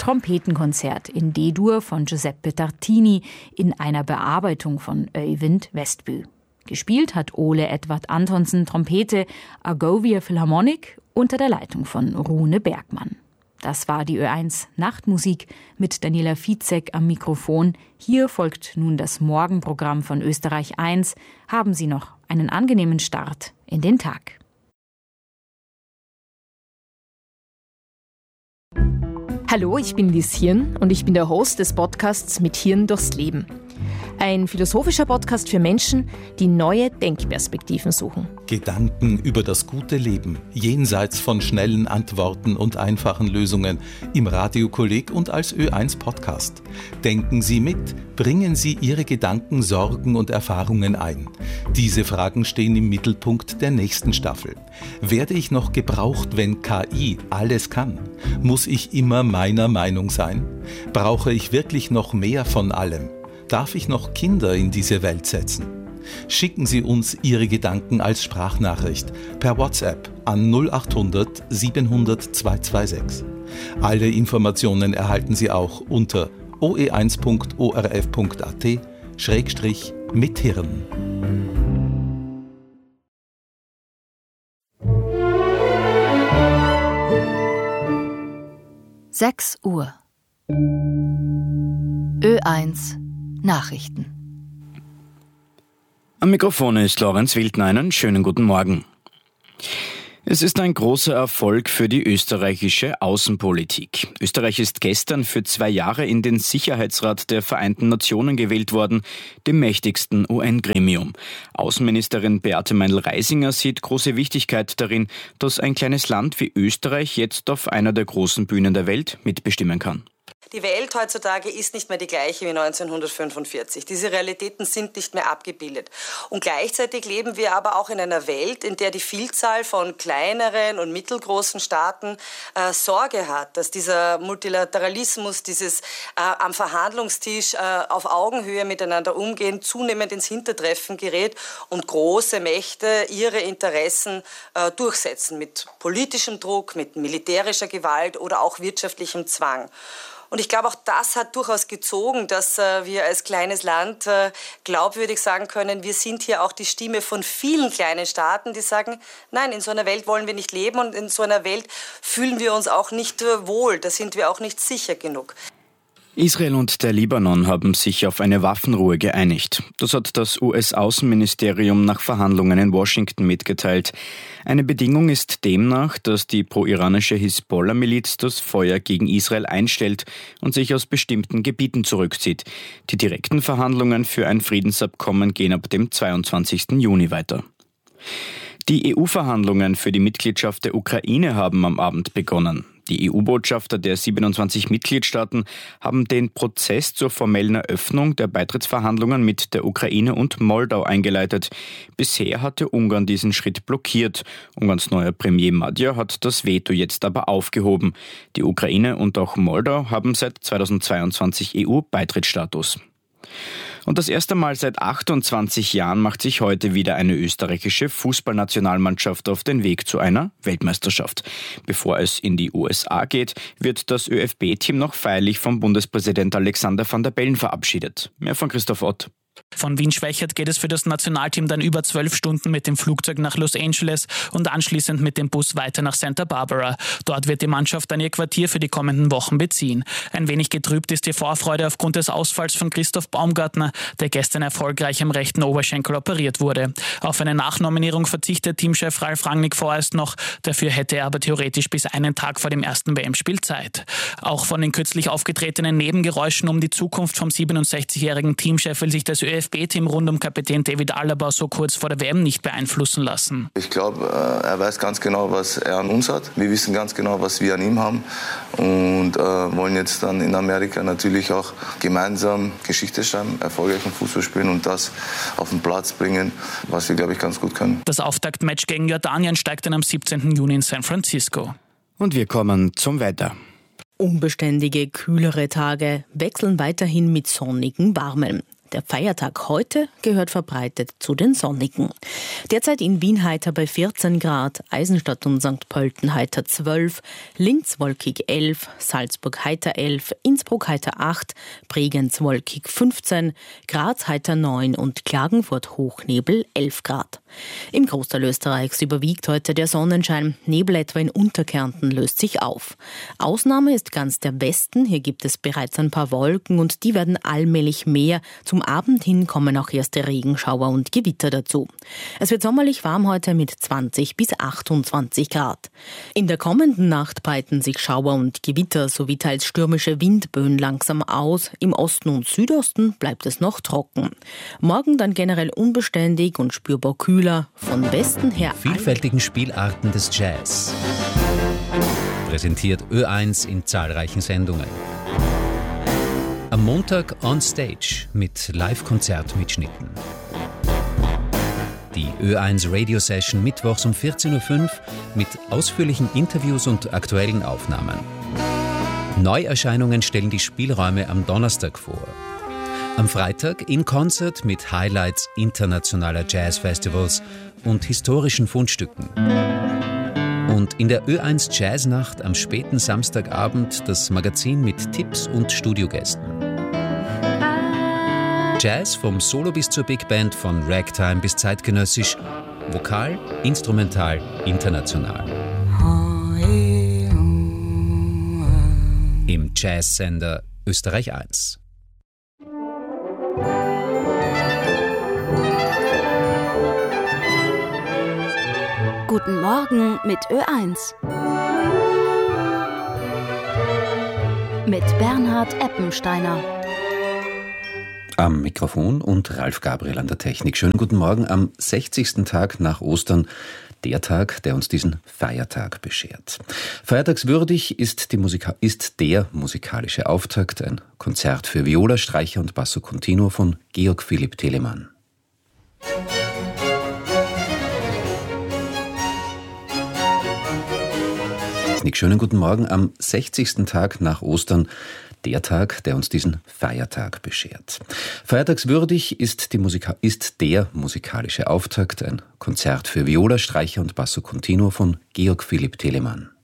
Trompetenkonzert in D-Dur von Giuseppe Tartini in einer Bearbeitung von Øyvind Westby. Gespielt hat Ole Edvard Antonsen Trompete, Argovia Philharmonic unter der Leitung von Rune Bergmann. Das war die Ö1 Nachtmusik mit Daniela Fizek am Mikrofon. Hier folgt nun das Morgenprogramm von Österreich 1. Haben Sie noch einen angenehmen Start in den Tag. Hallo, ich bin Liz Hirn und ich bin der Host des Podcasts Mit Hirn durchs Leben. Ein philosophischer Podcast für Menschen, die neue Denkperspektiven suchen. Gedanken über das gute Leben, jenseits von schnellen Antworten und einfachen Lösungen, im Radiokolleg und als Ö1 Podcast. Denken Sie mit, bringen Sie Ihre Gedanken, Sorgen und Erfahrungen ein. Diese Fragen stehen im Mittelpunkt der nächsten Staffel. Werde ich noch gebraucht, wenn KI alles kann? Muss ich immer meiner Meinung sein? Brauche ich wirklich noch mehr von allem? Darf ich noch Kinder in diese Welt setzen? Schicken Sie uns Ihre Gedanken als Sprachnachricht per WhatsApp an 0800 700 226. Alle Informationen erhalten Sie auch unter oe1.orf.at/mithirn. Sechs Uhr. Ö1 Nachrichten. Am Mikrofon ist Lorenz Wildner. Einen schönen guten Morgen. Es ist ein großer Erfolg für die österreichische Außenpolitik. Österreich ist gestern für 2 Jahre in den Sicherheitsrat der Vereinten Nationen gewählt worden, dem mächtigsten UN-Gremium. Außenministerin Beate Meindl-Reisinger sieht große Wichtigkeit darin, dass ein kleines Land wie Österreich jetzt auf einer der großen Bühnen der Welt mitbestimmen kann. Die Welt heutzutage ist nicht mehr die gleiche wie 1945. Diese Realitäten sind nicht mehr abgebildet. Und gleichzeitig leben wir aber auch in einer Welt, in der die Vielzahl von kleineren und mittelgroßen Staaten Sorge hat, dass dieser Multilateralismus, dieses am Verhandlungstisch auf Augenhöhe miteinander umgehen, zunehmend ins Hintertreffen gerät und große Mächte ihre Interessen durchsetzen mit politischem Druck, mit militärischer Gewalt oder auch wirtschaftlichem Zwang. Und ich glaube, auch das hat durchaus gezogen, dass wir als kleines Land glaubwürdig sagen können, wir sind hier auch die Stimme von vielen kleinen Staaten, die sagen, nein, in so einer Welt wollen wir nicht leben und in so einer Welt fühlen wir uns auch nicht wohl, da sind wir auch nicht sicher genug. Israel und der Libanon haben sich auf eine Waffenruhe geeinigt. Das hat das US-Außenministerium nach Verhandlungen in Washington mitgeteilt. Eine Bedingung ist demnach, dass die pro-iranische Hisbollah-Miliz das Feuer gegen Israel einstellt und sich aus bestimmten Gebieten zurückzieht. Die direkten Verhandlungen für ein Friedensabkommen gehen ab dem 22. Juni weiter. Die EU-Verhandlungen für die Mitgliedschaft der Ukraine haben am Abend begonnen. Die EU-Botschafter der 27 Mitgliedstaaten haben den Prozess zur formellen Eröffnung der Beitrittsverhandlungen mit der Ukraine und Moldau eingeleitet. Bisher hatte Ungarn diesen Schritt blockiert. Ungarns neuer Premier Magyar hat das Veto jetzt aber aufgehoben. Die Ukraine und auch Moldau haben seit 2022 EU-Beitrittsstatus. Und das erste Mal seit 28 Jahren macht sich heute wieder eine österreichische Fußballnationalmannschaft auf den Weg zu einer Weltmeisterschaft. Bevor es in die USA geht, wird das ÖFB-Team noch feierlich vom Bundespräsident Alexander Van der Bellen verabschiedet. Mehr von Christoph Ott. Von Wien-Schwächert geht es für das Nationalteam dann über 12 Stunden mit dem Flugzeug nach Los Angeles und anschließend mit dem Bus weiter nach Santa Barbara. Dort wird die Mannschaft dann ihr Quartier für die kommenden Wochen beziehen. Ein wenig getrübt ist die Vorfreude aufgrund des Ausfalls von Christoph Baumgartner, der gestern erfolgreich am rechten Oberschenkel operiert wurde. Auf eine Nachnominierung verzichtet Teamchef Ralf Rangnick vorerst noch. Dafür hätte er aber theoretisch bis einen Tag vor dem ersten WM-Spiel Zeit. Auch von den kürzlich aufgetretenen Nebengeräuschen um die Zukunft vom 67-jährigen Teamchef will sich das ÖFB-Team rund um Kapitän David Alaba so kurz vor der WM nicht beeinflussen lassen. Ich glaube, er weiß ganz genau, was er an uns hat. Wir wissen ganz genau, was wir an ihm haben und wollen jetzt dann in Amerika natürlich auch gemeinsam Geschichte schreiben, erfolgreichen Fußball spielen und das auf den Platz bringen, was wir, glaube ich, ganz gut können. Das Auftaktmatch gegen Jordanien steigt dann am 17. Juni in San Francisco. Und wir kommen zum Wetter. Unbeständige, kühlere Tage wechseln weiterhin mit sonnigen, warmen. Der Feiertag heute gehört verbreitet zu den sonnigen. Derzeit in Wien heiter bei 14 Grad, Eisenstadt und St. Pölten heiter 12, Linz wolkig 11, Salzburg heiter 11, Innsbruck heiter 8, Bregenz wolkig 15, Graz heiter 9 und Klagenfurt Hochnebel 11 Grad. Im Großteil Österreichs überwiegt heute der Sonnenschein. Nebel etwa in Unterkärnten löst sich auf. Ausnahme ist ganz der Westen. Hier gibt es bereits ein paar Wolken und die werden allmählich mehr. Zum Abend hin kommen auch erste Regenschauer und Gewitter dazu. Es wird sommerlich warm heute mit 20 bis 28 Grad. In der kommenden Nacht breiten sich Schauer und Gewitter sowie teils stürmische Windböen langsam aus. Im Osten und Südosten bleibt es noch trocken. Morgen dann generell unbeständig und spürbar kühl. Von Westen her vielfältigen Spielarten des Jazz. Präsentiert Ö1 in zahlreichen Sendungen. Am Montag on Stage mit Live-Konzertmitschnitten. Die Ö1 Radio Session mittwochs um 14.05 Uhr mit ausführlichen Interviews und aktuellen Aufnahmen. Neuerscheinungen stellen die Spielräume am Donnerstag vor. Am Freitag in Konzert mit Highlights internationaler Jazzfestivals und historischen Fundstücken. Und in der Ö1 Jazznacht am späten Samstagabend das Magazin mit Tipps und Studiogästen. Jazz vom Solo bis zur Big Band, von Ragtime bis zeitgenössisch, vokal, instrumental, international. Im Jazzsender Österreich 1. Guten Morgen mit Ö1. Mit Bernhard Eppensteiner. Am Mikrofon und Ralf Gabriel an der Technik. Schönen guten Morgen am 60. Tag nach Ostern. Der Tag, der uns diesen Feiertag beschert. Feiertagswürdig ist der musikalische Auftakt, ein Konzert für Viola, Streicher und Basso Continuo von Georg Philipp Telemann. Schönen guten Morgen am 60. Tag nach Ostern. Der Tag, der uns diesen Feiertag beschert. Feiertagswürdig ist der musikalische Auftakt, ein Konzert für Viola, Streicher und Basso Continuo von Georg Philipp Telemann.